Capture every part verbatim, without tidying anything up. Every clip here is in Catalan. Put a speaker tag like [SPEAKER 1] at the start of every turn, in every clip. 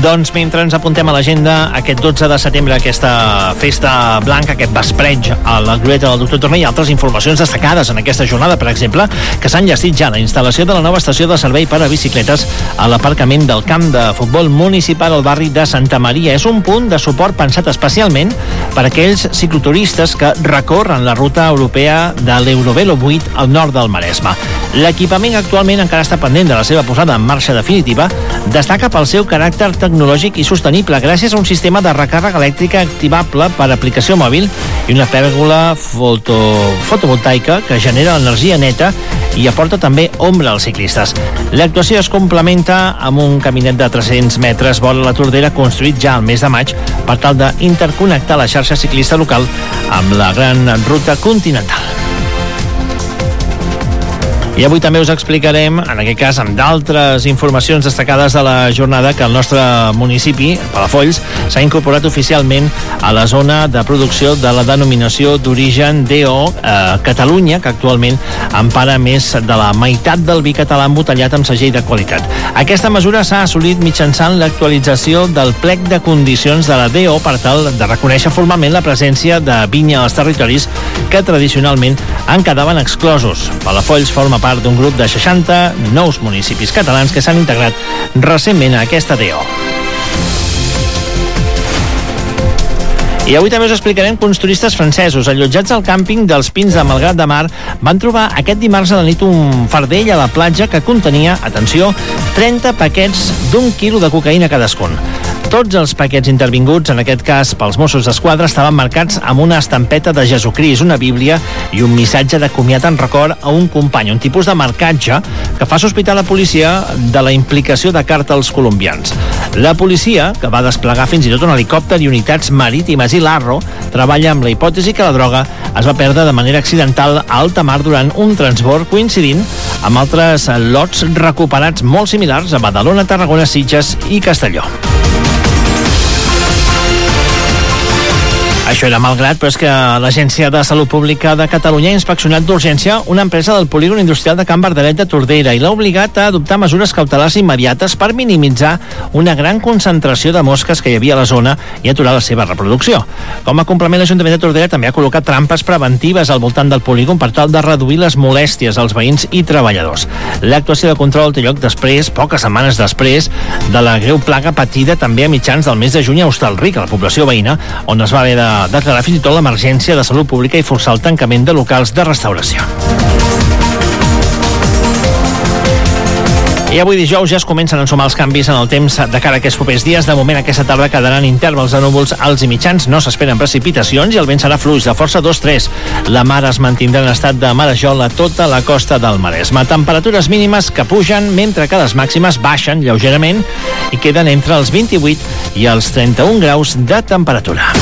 [SPEAKER 1] Doncs mentre ens apuntem a l'agenda, aquest dotze de setembre, aquesta festa blanca, aquest vespreig a la glorieta del doctor Torné, i altres informacions destacades en aquesta jornada, per exemple, que s'ha enllestit ja la instal·lació de la nova estació de servei per a bicicletes a l'aparcament del camp de futbol municipal al barri de Santa Maria. És un punt de suport pensat especialment per a aquells cicloturistes que recorren la ruta europea de l'Eurovelo vuit al nord del Maresme. L'equipament actualment encara està pendent de la seva posada en marxa definitiva. Destaca pel seu caràcter tecnològic i sostenible gràcies a un sistema de recàrrega elèctrica activable per aplicació mòbil i una pèrgola foto, fotovoltaica que genera l'energia neta i aporta també ombra als ciclistes. L'actuació es complementa amb un caminet de tres-cents metres vora la Tordera construït ja al mes de maig per tal d'interconnectar la xarxa ciclista local amb la gran ruta continental. I avui també us explicarem, en aquest cas amb d'altres informacions destacades de la jornada, que el nostre municipi, Palafolls, s'ha incorporat oficialment a la zona de producció de la denominació d'origen D O eh, Catalunya, que actualment empara més de la meitat del vi català embotellat amb segell de qualitat. Aquesta mesura s'ha assolit mitjançant l'actualització del plec de condicions de la D O per tal de reconèixer formalment la presència de vinya als territoris que tradicionalment en quedaven exclosos. Palafolls forma part d'un grup de seixanta nous municipis catalans que s'han integrat recentment a aquesta D O. I avui també us explicarem que uns turistes francesos allotjats al càmping dels Pins de Malgrat de Mar van trobar aquest dimarts a la nit un fardell a la platja que contenia, atenció, trenta paquets d'un quilo de cocaïna cadascun. Tots els paquets intervinguts, en aquest cas pels Mossos d'Esquadra, estaven marcats amb una estampeta de Jesucrist, una bíblia i un missatge de comiat en record a un company, un tipus de marcatge que fa sospitar la policia de la implicació de càrtels colombians. La policia, que va desplegar fins i tot un helicòpter i unitats marítimes i l'Arro, treballa amb la hipòtesi que la droga es va perdre de manera accidental a alta mar durant un transbord coincidint amb altres lots recuperats molt similars a Badalona, Tarragona, Sitges i Castelló. Això era Malgrat, però és que l'Agència de Salut Pública de Catalunya ha inspeccionat d'urgència una empresa del polígon industrial de Can Verdalet de Tordera i l'ha obligat a adoptar mesures cautelars immediates per minimitzar una gran concentració de mosques que hi havia a la zona i aturar la seva reproducció. Com a complement, l'Ajuntament de Tordera també ha col·locat trampes preventives al voltant del polígon per tal de reduir les molèsties als veïns i treballadors. L'actuació de control té lloc després, poques setmanes després, de la greu plaga patida també a mitjans del mes de juny a Hostalric, a la població veïna, on es va haver de declarar fins i tot l'emergència de salut pública i forçar el tancament de locals de restauració. I avui dijous ja es comencen a ensumar els canvis en el temps de cara a aquests propers dies. De moment aquesta tarda quedaran intervals de núvols alts i mitjans, no s'esperen precipitacions i el vent serà fluix de força dos tres. La mar es mantindrà en estat de marejol a tota la costa del Maresme. Temperatures mínimes que pugen mentre que les màximes baixen lleugerament i queden entre els vint-i-vuit i els trenta-un graus de temperatura.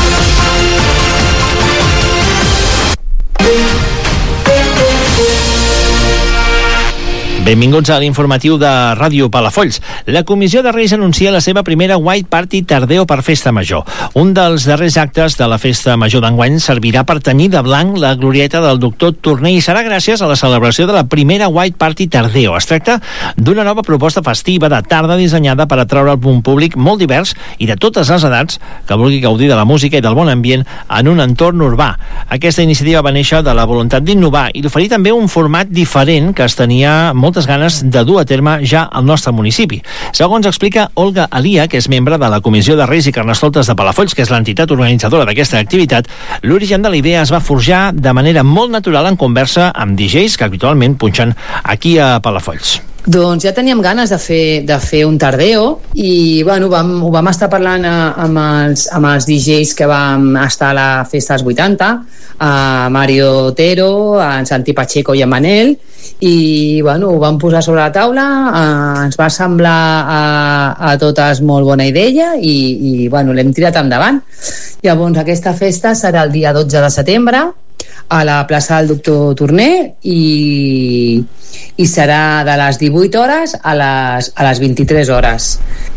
[SPEAKER 1] Benvinguts a l'informatiu de Ràdio Palafolls. La Comissió de Reis anuncia la seva primera White Party Tardeo per Festa Major. Un dels darrers actes de la Festa Major d'enguany servirà per tenyir de blanc la glorieta del doctor Torné i serà gràcies a la celebració de la primera White Party Tardeo. Es tracta d'una nova proposta festiva de tarda dissenyada per atraure un públic molt divers i de totes les edats que vulgui gaudir de la música i del bon ambient en un entorn urbà. Aquesta iniciativa va néixer de la voluntat d'innovar i d'oferir també un format diferent que es tenia molt moltes ganes de dur a terme ja al nostre municipi. Segons explica Olga Alia, que és membre de la Comissió de Reis i Carnestoltes de Palafolls, que és l'entitat organitzadora d'aquesta activitat, l'origen de la idea es va forjar de manera molt natural en conversa amb D Js que habitualment punxen aquí a Palafolls.
[SPEAKER 2] Doncs ja teníem ganes de fer, de fer un tardeo i bueno, vam, ho vam estar parlant a, amb, els, amb els D Js que vam estar a la festa dels vuitanta, a Mario Otero, a en Santi Pacheco i a Manel, i bueno, ho vam posar sobre la taula, eh, ens va semblar a, a totes molt bona idea i, i bueno, l'hem tirat endavant. Llavors aquesta festa serà el dia dotze de setembre a la plaça del doctor Torné i, i serà de les divuit hores a les, a les vint-i-tres hores.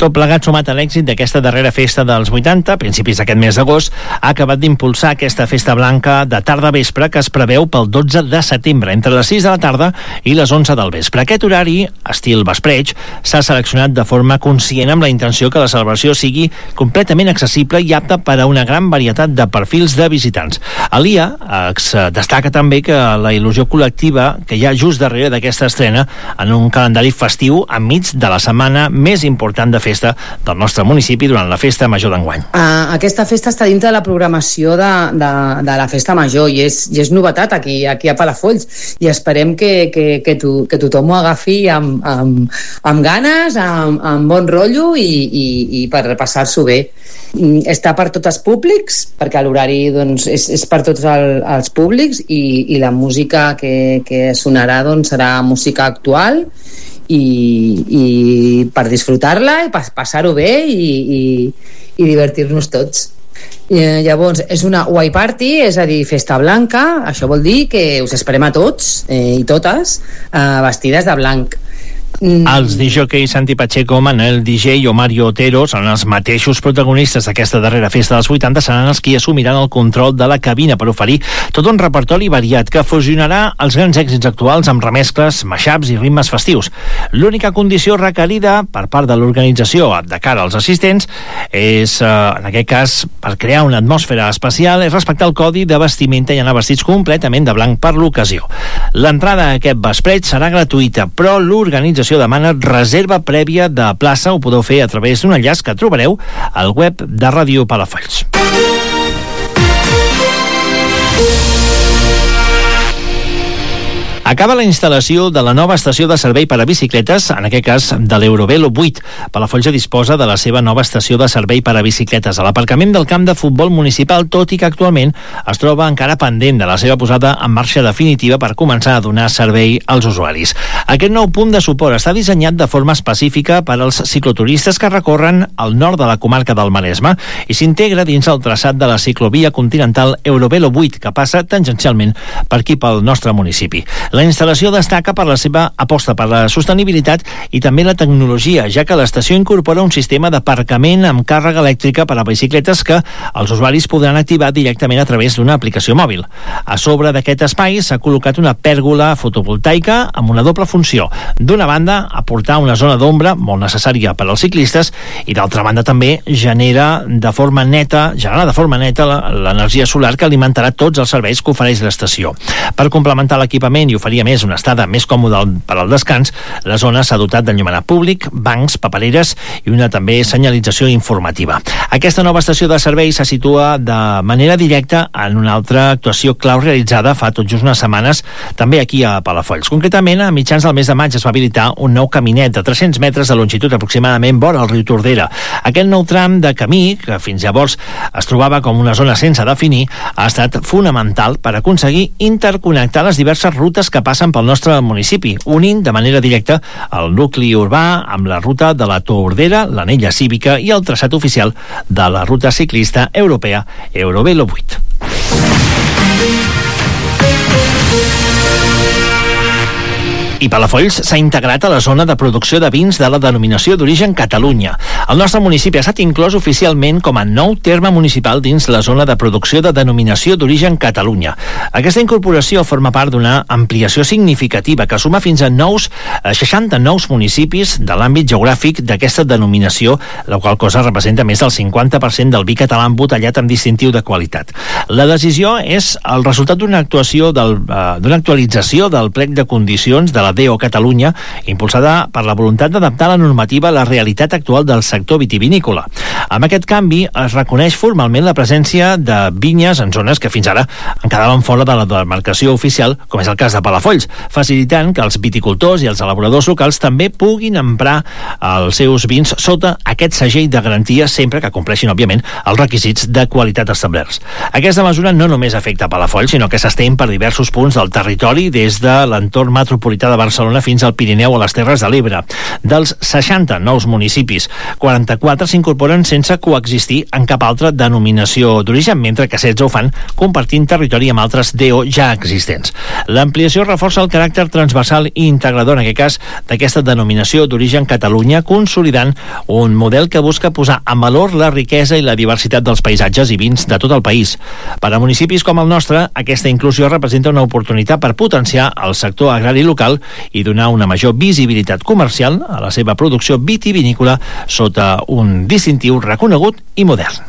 [SPEAKER 1] Tot plegat, sumat a l'èxit d'aquesta darrera festa dels vuitanta, a principis d'aquest mes d'agost, ha acabat d'impulsar aquesta festa blanca de tarda-vespre que es preveu pel dotze de setembre, entre les sis de la tarda i les onze del vespre. Aquest horari, estil vespreig, s'ha seleccionat de forma conscient amb la intenció que la celebració sigui completament accessible i apta per a una gran varietat de perfils de visitants. A l'I A es destaca també que la il·lusió col·lectiva que hi ha just darrere d'aquesta estrena en un calendari festiu enmig de la setmana més important de festa del nostre municipi durant la festa major d'enguany.
[SPEAKER 2] Uh, aquesta festa està dintre de la programació de, de, de la festa major i és, i és novetat aquí, aquí a Palafolls, i esperem que, que, que, to, que tothom ho agafi amb, amb, amb ganes, amb, amb bon rotllo i, i, i per passar-s'ho bé. Està per tots els públics, perquè l'horari doncs, és, és per tots el, els públics, i, i la música que, que sonarà doncs, serà música actual i, i per disfrutar-la i passar-ho bé i, i, i divertir-nos tots. I, llavors, és una white party, és a dir, festa blanca. Això vol dir que us esperem a tots eh, i totes eh, vestides de blanc.
[SPEAKER 1] Mm. Els disjòqueis Santi Pacheco, Manel D J o Mario Otero són els mateixos protagonistes d'aquesta darrera festa dels vuitanta, seran els qui assumiran el control de la cabina per oferir tot un repertori variat que fusionarà els grans èxits actuals amb remescles, mashups i ritmes festius. L'única condició requerida per part de l'organització de cara als assistents és, eh, en aquest cas, per crear una atmosfera especial, és respectar el codi de vestimenta i anar vestits completament de blanc per l'ocasió. L'entrada a aquest vespreig serà gratuïta, però l'organització demana reserva prèvia de plaça. Ho podeu fer a través d'un enllaç que trobareu al web de Ràdio Palafolls. Acaba la instal·lació de la nova estació de servei per a bicicletes, en aquest cas de l'Eurovelo vuit. Palafolls disposa de la seva nova estació de servei per a bicicletes a l'aparcament del camp de futbol municipal, tot i que actualment es troba encara pendent de la seva posada en marxa definitiva per començar a donar servei als usuaris. Aquest nou punt de suport està dissenyat de forma específica per als cicloturistes que recorren al nord de la comarca del Maresme i s'integra dins el traçat de la ciclovia continental Eurovelo vuit, que passa tangencialment per aquí pel nostre municipi. La instal·lació destaca per la seva aposta per la sostenibilitat i també la tecnologia, ja que l'estació incorpora un sistema d'aparcament amb càrrega elèctrica per a bicicletes que els usuaris podran activar directament a través d'una aplicació mòbil. A sobre d'aquest espai s'ha col·locat una pèrgola fotovoltaica amb una doble funció. D'una banda, aportar una zona d'ombra molt necessària per als ciclistes i d'altra banda també genera de forma neta, generar de forma neta l'energia solar que alimentarà tots els serveis que ofereix l'estació. Per complementar l'equipament i oferir a més una estada més còmoda per al descans, la zona s'ha dotat d'enllumenat públic, bancs, papereres i una també senyalització informativa. Aquesta nova estació de servei se situa de manera directa en una altra actuació clau realitzada fa tot just unes setmanes també aquí a Palafolls. Concretament, a mitjans del mes de maig es va habilitar un nou caminet de tres-cents metres de longitud aproximadament vora el riu Tordera. Aquest nou tram de camí, que fins llavors es trobava com una zona sense definir, ha estat fonamental per aconseguir interconnectar les diverses rutes que passen pel nostre municipi, unint de manera directa el nucli urbà amb la ruta de la Tordera, l'anella cívica i el traçat oficial de la ruta ciclista europea Eurovelo vuit. I Palafolls s'ha integrat a la zona de producció de vins de la denominació d'origen Catalunya. El nostre municipi ha estat inclòs oficialment com a nou terme municipal dins la zona de producció de denominació d'origen Catalunya. Aquesta incorporació forma part d'una ampliació significativa que suma fins a nous, seixanta nous municipis de l'àmbit geogràfic d'aquesta denominació, la qual cosa representa més del cinquanta per cent del vi català embotellat amb distintiu de qualitat. La decisió és el resultat d'una actuació del, uh, d'una actualització del plec de condicions de la D O Catalunya, impulsada per la voluntat d'adaptar la normativa a la realitat actual del sector vitivinícola. Amb aquest canvi es reconeix formalment la presència de vinyes en zones que fins ara en quedaven fora de la demarcació oficial, com és el cas de Palafolls, facilitant que els viticultors i els elaboradors locals també puguin emprar els seus vins sota aquest segell de garantia sempre que compleixin, òbviament, els requisits de qualitat establerts. Aquesta mesura no només afecta Palafolls, sinó que s'estén per diversos punts del territori, des de l'entorn metropolità de Barcelona fins al Pirineu o les Terres de l'Ebre. Dels seixanta nous municipis, quaranta-quatre s'incorporen sense sense coexistir en cap altra denominació d'origen, mentre que setze ho fan compartint territori amb altres D O ja existents. L'ampliació reforça el caràcter transversal i integrador, en aquest cas, d'aquesta denominació d'origen Catalunya, consolidant un model que busca posar en valor la riquesa i la diversitat dels paisatges i vins de tot el país. Per a municipis com el nostre, aquesta inclusió representa una oportunitat per potenciar el sector agrari local i donar una major visibilitat comercial a la seva producció vitivinícola sota un distintiu reconegut i modern.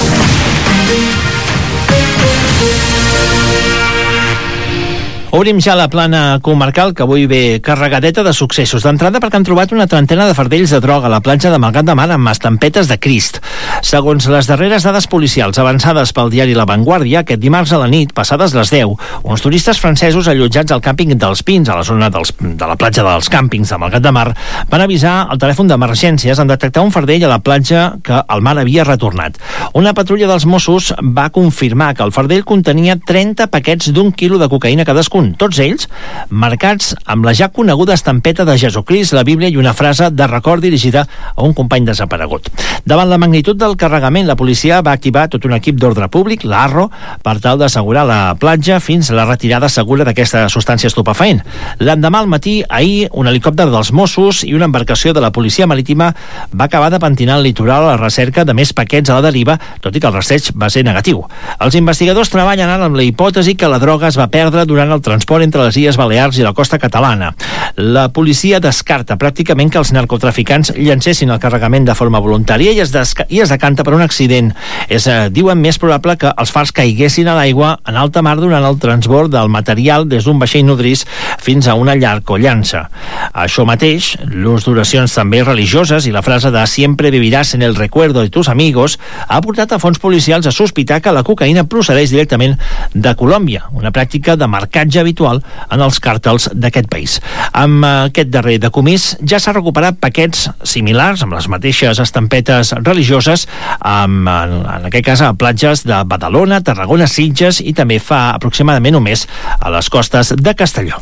[SPEAKER 1] Obrim ja la plana comarcal, que avui ve carregadeta de successos. D'entrada perquè han trobat una trentena de fardells de droga a la platja de Malgrat de Mar amb estampetes de Crist. Segons les darreres dades policials avançades pel diari La Vanguardia, aquest dimarts a la nit, passades les deu, uns turistes francesos allotjats al càmping dels Pins, a la zona dels, de la platja dels càmpings de Malgrat de Mar, van avisar al telèfon d'emergències en detectar un fardell a la platja que el mar havia retornat. Una patrulla dels Mossos va confirmar que el fardell contenia trenta paquets d'un quilo de cocaïna cadascun, tots ells marcats amb la ja coneguda estampeta de Jesucrist, la Bíblia i una frase de record dirigida a un company desaparegut. Davant la magnitud del carregament, la policia va activar tot un equip d'ordre públic, l'Arro, per tal d'assegurar la platja fins a la retirada segura d'aquesta substància estupefaent. L'endemà al matí, ahir, un helicòpter dels Mossos i una embarcació de la policia marítima va acabar de pentinar el litoral a la recerca de més paquets a la deriva, tot i que el rastreig va ser negatiu. Els investigadors treballen ara amb la hipòtesi que la droga es va perdre durant el transport entre les Illes Balears i la costa catalana. La policia descarta pràcticament que els narcotraficants llancessin el carregament de forma voluntària i es, i es decanta per un accident. És, eh, diuen, més probable que els fars caiguessin a l'aigua en alta mar durant el transbord del material des d'un vaixell nodrís fins a una llarcollança. Això mateix, l'ús d'oracions també religioses i la frase de «siempre vivirás en el recuerdo de tus amigos» ha portat a fons policials a sospitar que la cocaïna procedeix directament de Colòmbia, una pràctica de marcatge habitual en els càrtels d'aquest país. Amb aquest darrer decomís ja s'ha recuperat paquets similars amb les mateixes estampetes religioses amb, en, en aquest cas a platges de Badalona, Tarragona, Sitges i també fa aproximadament un mes a les costes de Castelló.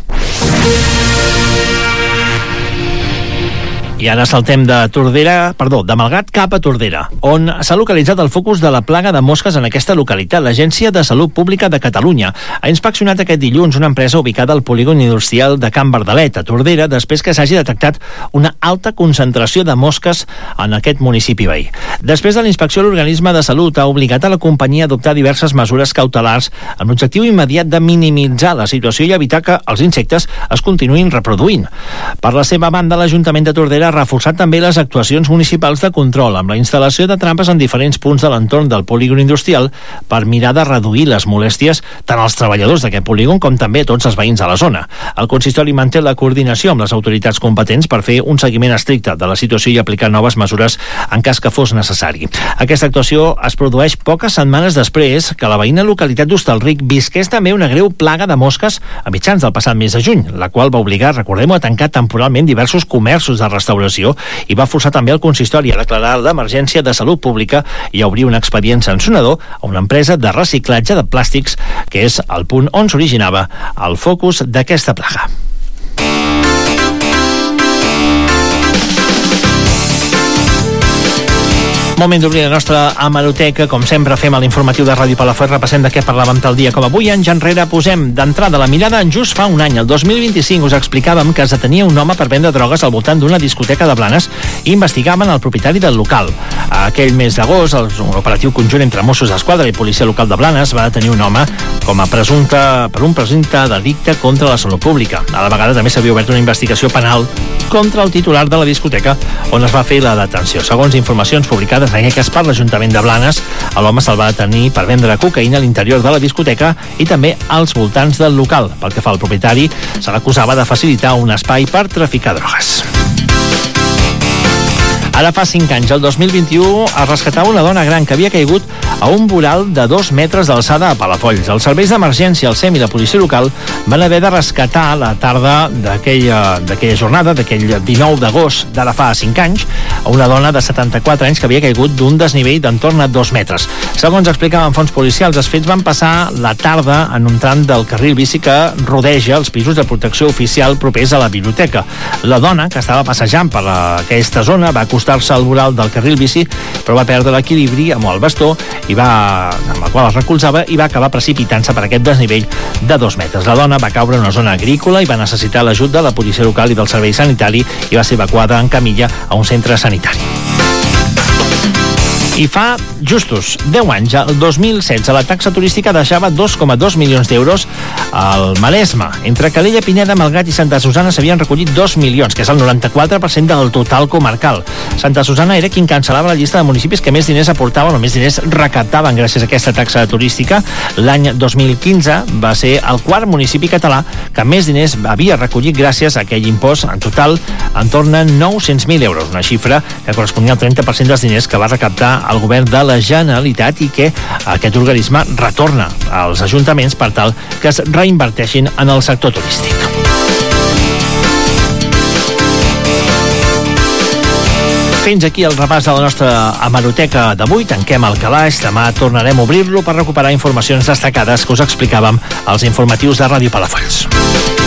[SPEAKER 1] I ara saltem de Tordera, perdó, de Malgrat cap a Tordera, on s'ha localitzat el focus de la plaga de mosques en aquesta localitat. L'Agència de Salut Pública de Catalunya ha inspeccionat aquest dilluns una empresa ubicada al polígon industrial de Can Verdalet, a Tordera, després que s'hagi detectat una alta concentració de mosques en aquest municipi veí. Després de la inspecció, l'organisme de salut ha obligat a la companyia a adoptar diverses mesures cautelars amb l'objectiu immediat de minimitzar la situació i evitar que els insectes es continuïn reproduint. Per la seva banda, l'Ajuntament de Tordera ha reforçat també les actuacions municipals de control amb la instal·lació de trampes en diferents punts de l'entorn del polígon industrial per mirar de reduir les molèsties tant als treballadors d'aquest polígon com també a tots els veïns de la zona. El consistori manté la coordinació amb les autoritats competents per fer un seguiment estricte de la situació i aplicar noves mesures en cas que fos necessari. Aquesta actuació es produeix poques setmanes després que la veïna localitat d'Hostalric visqués també una greu plaga de mosques a mitjans del passat mes de juny, la qual va obligar, recordem-ho, a tancar temporalment diversos comerços de restauració i va forçar també el consistori a declarar l'emergència de salut pública i a obrir un expedient sancionador a una empresa de reciclatge de plàstics, que és el punt on s'originava el focus d'aquesta plaga. Moment d'obrir la nostra hemeroteca. Com sempre fem a l'informatiu de Ràdio Palafrugell, repassem de què parlàvem tal dia com avui. Anys enrere posem d'entrada la mirada en just fa un any, el dos mil vint-i-cinc, us explicàvem que es detenia un home per vendre drogues al voltant d'una discoteca de Blanes i investigaven el propietari del local. Aquell mes d'agost, un operatiu conjunt entre Mossos d'Esquadra i Policia Local de Blanes va detenir un home com a presumpte per un presumpte delicte contra la salut pública. A la vegada també s'havia obert una investigació penal contra el titular de la discoteca on es va fer la detenció. Segons informacions publicades en aquest cas per l'Ajuntament de Blanes, l'home se'l va detenir per vendre cocaïna a l'interior de la discoteca i també als voltants del local. Pel que fa al propietari, se l'acusava de facilitar un espai per traficar drogues. Ara fa cinc anys, el dos mil vint-i-u, es rescatava una dona gran que havia caigut a un voral de dos metres d'alçada a Palafolls. Els serveis d'emergència, el S E M i la policia local van haver de rescatar la tarda d'aquella d'aquella jornada, d'aquell dinou d'agost d'ara fa cinc anys, a una dona de setanta-quatre anys que havia caigut d'un desnivell d'entorn a dos metres. Segons explicaven fonts policials, els fets van passar la tarda en un tram del carril bici que rodeja els pisos de protecció oficial propers a la biblioteca. La dona, que estava passejant per aquesta zona, va acostar acostar-se al voral del carril bici, però va perdre l'equilibri amb el bastó i va, amb el qual es recolzava, i va acabar precipitant-se per aquest desnivell de dos metres. La dona va caure en una zona agrícola i va necessitar l'ajut de la policia local i del servei sanitari i va ser evacuada en camilla a un centre sanitari. I fa justos deu anys, el dos mil setze, la taxa turística deixava dos coma dos milions d'euros al Maresme. Entre Calella, Pineda, Malgrat i Santa Susana s'havien recollit dos milions, que és el noranta-quatre per cent del total comarcal. Santa Susana era qui encapçalava la llista de municipis que més diners aportaven o més diners recaptaven gràcies a aquesta taxa turística. L'any dos mil quinze va ser el quart municipi català que més diners havia recollit gràcies a aquell impost. En total, en torn a nou-cents mil euros, una xifra que corresponia al trenta per cent dels diners que va recaptar el govern de la Generalitat i que aquest organisme retorna als ajuntaments per tal que es reinverteixin en el sector turístic. Fins aquí el repàs de la nostra hemeroteca d'avui. Tanquem el calaix. Demà tornarem a obrir-lo per recuperar informacions destacades que us explicàvem als informatius de Ràdio Palafolls.